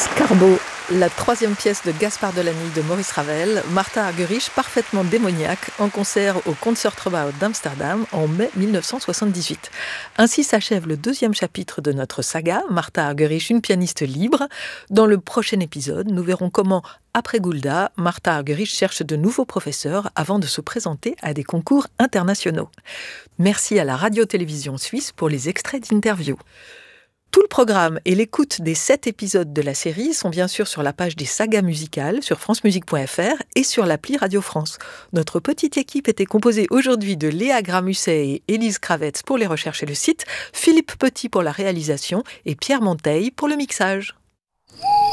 Scarbo, la troisième pièce de Gaspard Delany de Maurice Ravel, Martha Argerich parfaitement démoniaque en concert au Concertgebouw d'Amsterdam en mai 1978. Ainsi s'achève le deuxième chapitre de notre saga, Martha Argerich, une pianiste libre. Dans le prochain épisode, nous verrons comment, après Gulda, Martha Argerich cherche de nouveaux professeurs avant de se présenter à des concours internationaux. Merci à la radio-télévision suisse pour les extraits d'interviews. Tout le programme et l'écoute des 7 épisodes de la série sont bien sûr sur la page des sagas musicales sur francemusique.fr et sur l'appli Radio France. Notre petite équipe était composée aujourd'hui de Léa Gramusset et Élise Kravetz pour les recherches et le site, Philippe Petit pour la réalisation et Pierre Monteil pour le mixage.